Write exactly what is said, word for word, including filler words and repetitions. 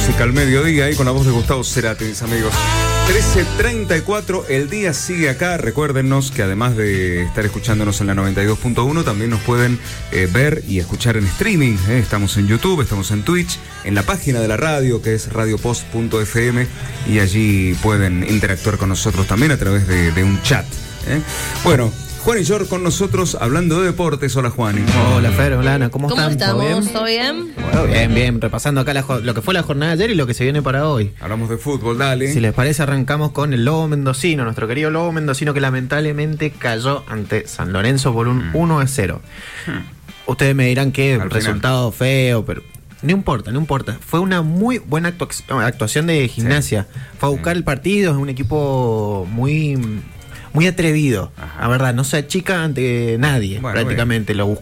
música al mediodía ahí con la voz de Gustavo Cerati, mis amigos. trece treinta y cuatro, el día sigue acá. Recuérdennos que además de estar escuchándonos en la noventa y dos punto uno, también nos pueden eh, ver y escuchar en streaming. ¿eh? Estamos en YouTube, estamos en Twitch, en la página de la radio que es radio post punto f m y allí pueden interactuar con nosotros también a través de, de un chat. ¿eh? Bueno, Juan y Jor con nosotros hablando de deportes. Hola, Juan. Hola, Fer, hola, Ana, ¿cómo, ¿Cómo están? estamos? ¿Todo bien? Bueno, bien, bien, repasando acá la, lo que fue la jornada de ayer y lo que se viene para hoy. Hablamos de fútbol, dale. Si les parece, arrancamos con el Lobo Mendocino, nuestro querido Lobo Mendocino, que lamentablemente cayó ante San Lorenzo por un mm. uno a cero. Mm. Ustedes me dirán que Al resultado final. feo, pero no importa, no importa. Fue una muy buena actu- actuación de Gimnasia. Sí. Fue a buscar sí. el partido, es un equipo muy... muy atrevido, Ajá. la verdad, no se achica ante nadie, bueno, prácticamente, bueno. lo busca.